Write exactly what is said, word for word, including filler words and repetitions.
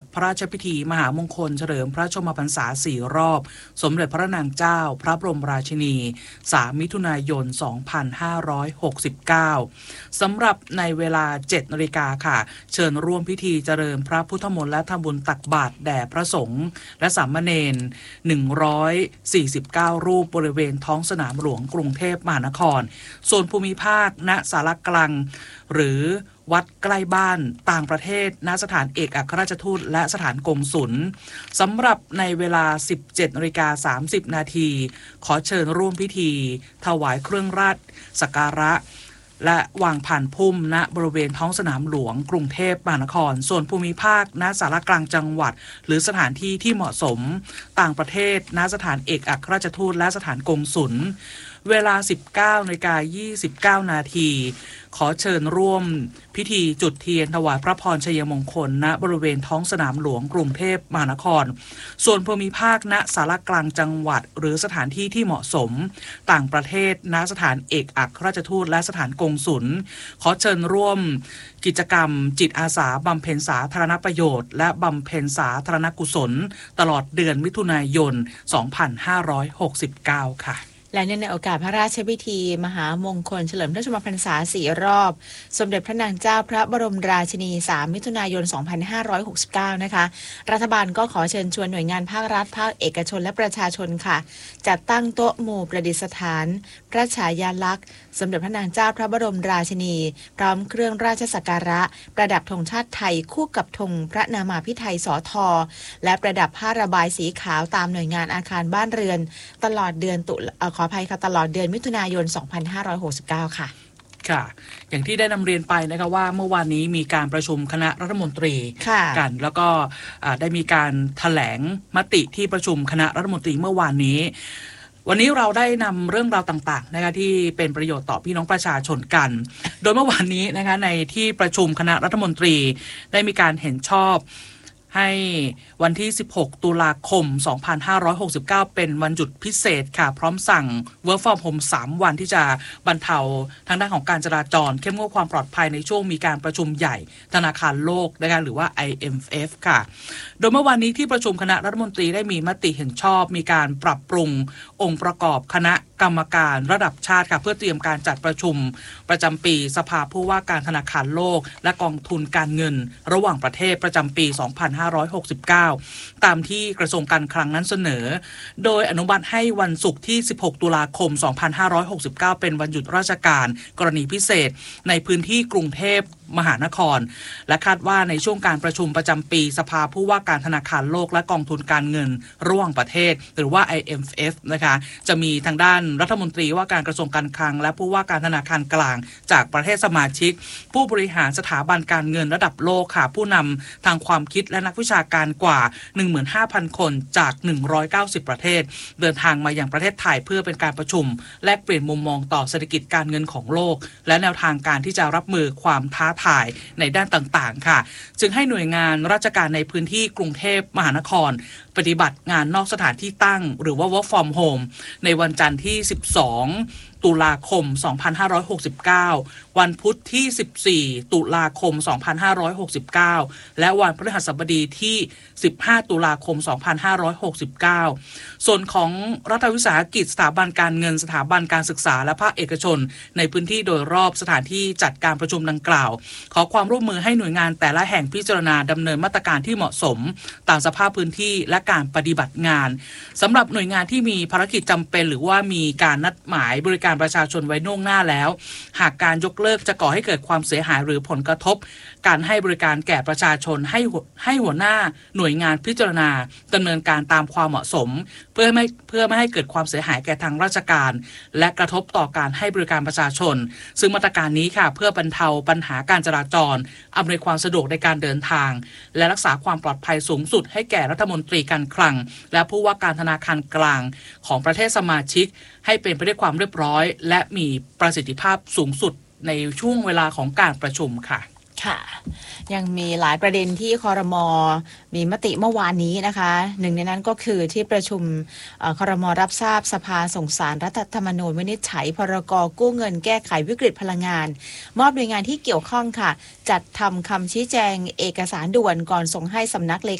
พระราชพิธีมหามงคลเฉลิมพระชนมพรรษาสี่รอบสมเด็จพระนางเจ้าพระบรมราชินีสามมิถุนายนสองพันห้าร้อยหกสิบเก้าสำหรับในเวลาเจ็ดนาฬิกาค่ะเชิญร่วมพิธีเจริญพระพุทธมนต์และทำบุญตักบาตรแด่พระสงฆ์และสามเณรหนึ่งร้อยสี่สิบเก้ารูปบริเวณท้องสนามหลวงกรุงเทพมหานครส่วนภูมิภาคณศาลากลางหรือวัดใกล้บ้านต่างประเทศณสถานเอกอัครราชทูตและสถานกงสุลสำหรับในเวลา สิบเจ็ดนาฬิกาสามสิบนาทีขอเชิญร่วมพิธีถวายเครื่องราชสักการะและวางผ่านพุ่มณบริเวณท้องสนามหลวงกรุงเทพมหานครส่วนภูมิภาคณศาลากลางจังหวัดหรือสถานที่ที่เหมาะสมต่างประเทศณสถานเอกอัครราชทูตและสถานกงสุลเวลา สิบเก้านาฬิกายี่สิบเก้านาทีขอเชิญร่วมพิธีจุดเทียนถวายพระพรชัยมงคลณบริเวณท้องสนามหลวงกรุงเทพมหานครส่วนภูมิภาคณศาลากลางจังหวัดหรือสถานที่ที่เหมาะสมต่างประเทศณสถานเอกอัครราชทูตและสถานกงสุลขอเชิญร่วมกิจกรรมจิตอาสาบำเพ็ญสาธารณประโยชน์และบำเพ็ญสาธารณกุศลตลอดเดือนมิถุนายนสองพันห้าร้อยหกสิบเก้าค่ะและในโอกาสพระราชพิธีมหามงคลเฉลิมพระชนมพรรษาสี่รอบสมเด็จพระนางเจ้าพระบรมราชินีสามมิถุนายนสองพันห้าร้อยหกสิบเก้านะคะรัฐบาลก็ขอเชิญชวนหน่วยงานภาครัฐภาคเอกชนและประชาชนค่ะจัดตั้งโต๊ะหมู่ประดิษฐานพระฉายาลักษณ์สมเด็จพระนางเจ้าพระบรมราชินีพร้อมเครื่องราชสักการะประดับธงชาติไทยคู่กับธงพระนามาภิไธยสทและประดับผ้าระบายสีขาวตามหน่วยงานอาคารบ้านเรือนตลอดเดือนตุลาขออภัยค่ะตลอดเดือนมิถุนายนสองพันห้าร้อยหกสิบเก้าค่ะค่ะอย่างที่ได้นำเรียนไปนะคะว่าเมื่อวานนี้มีการประชุมคณะรัฐมนตรีกันแล้วก็ได้มีการแถลงมติที่ประชุมคณะรัฐมนตรีเมื่อวานนี้วันนี้เราได้นำเรื่องราวต่างๆนะคะที่เป็นประโยชน์ต่อพี่น้องประชาชนกันโดยเมื่อวานนี้นะคะในที่ประชุมคณะรัฐมนตรีได้มีการเห็นชอบให้วันที่สิบหกตุลาคมสองพันห้าร้อยหกสิบเก้าเป็นวันหยุดพิเศษค่ะพร้อมสั่ง Work from Home สามวันที่จะบรรเทาทางด้านของการจราจรเข้มงวดความปลอดภัยในช่วงมีการประชุมใหญ่ธนาคารโลกนะคะหรือว่า ไอ เอ็ม เอฟ ค่ะโดยเมื่อวานนี้ที่ประชุมคณะรัฐมนตรีได้มีมติเห็นชอบมีการปรับปรุงองค์ประกอบคณะกรรมการระดับชาติค่ะเพื่อเตรียมการจัดประชุมประจำปีสภาผู้ว่าการธนาคารโลกและกองทุนการเงินระหว่างประเทศประจำปีสองพันห้าร้อยหกสิบเก้าตามที่กระทรวงการคลังนั้นเสนอโดยอนุมัติให้วันศุกร์ที่สิบหกตุลาคมสองพันห้าร้อยหกสิบเก้าเป็นวันหยุดราชการกรณีพิเศษในพื้นที่กรุงเทพมหานครและคาดว่าในช่วงการประชุมประจำปีสภาผู้ว่าการธนาคารโลกและกองทุนการเงินระหว่างประเทศหรือว่า ไอ เอ็ม เอฟ นะคะจะมีทางด้านรัฐมนตรีว่าการกระทรวงการคลังและผู้ว่าการธนาคารกลางจากประเทศสมาชิกผู้บริหารสถาบันการเงินระดับโลกค่ะผู้นำทางความคิดและนักวิชาการกว่า หนึ่งหมื่นห้าพัน คนจากหนึ่งร้อยเก้าสิบประเทศเดินทางมาอย่างประเทศไทยเพื่อเป็นการประชุมแลกเปลี่ยนมุมมองต่อเศรษฐกิจการเงินของโลกและแนวทางการที่จะรับมือความท้าทายในด้านต่างๆค่ะจึงให้หน่วยงานราชการในพื้นที่กรุงเทพมหานครปฏิบัติงานนอกสถานที่ตั้งหรือว่า Work from Home ในวันจันทร์ที่สิบสองตุลาคมสองพันห้าร้อยหกสิบเก้าวันพุธที่สิบสี่ตุลาคมสองพันห้าร้อยหกสิบเก้าและวันพฤหัสบดีที่สิบห้าตุลาคมสองพันห้าร้อยหกสิบเก้าส่วนของรัฐวิสาหกิจสถาบันการเงินสถาบันการศึกษาและภาคเอกชนในพื้นที่โดยรอบสถานที่จัดการประชุมดังกล่าวขอความร่วมมือให้หน่วยงานแต่ละแห่งพิจารณาดำเนินมาตรการที่เหมาะสมตามสภาพพื้นที่และการปฏิบัติงานสำหรับหน่วยงานที่มีภารกิจจำเป็นหรือว่ามีการนัดหมายบริการประชาชนไว้ล่วงหน้าแล้วหากการยกเลิกจะก่อให้เกิดความเสียหายหรือผลกระทบการให้บริการแก่ประชาชนให้ให้หัวหน้าหน่วยงานพิจารณาดำเนินการตามความเหมาะสมเพื่อไม่เพื่อไม่ให้เกิดความเสียหายแก่ทางราชการและกระทบต่อการให้บริการประชาชนซึ่งมาตรการนี้ค่ะเพื่อบรรเทาปัญหาการจราจรอำนวยความสะดวกในการเดินทางและรักษาความปลอดภัยสูงสุดให้แก่รัฐมนตรีการคลังและผู้ว่าการธนาคารกลางของประเทศสมาชิกให้เป็นไปด้วยความเรียบร้อยและมีประสิทธิภาพสูงสุดในช่วงเวลาของการประชุมค่ะค่ะยังมีหลายประเด็นที่ครม.มีมติเมื่อวานนี้นะคะหนึ่งในนั้นก็คือที่ประชุมครม.รับทราบสภาส่งสารรัฐธรรมนูญวินิจฉัยพรก.กู้เงินแก้ไขวิกฤตพลังงานมอบหน่วยงานที่เกี่ยวข้องค่ะจัดทำคำชี้แจงเอกสารด่วนก่อนส่งให้สำนักเล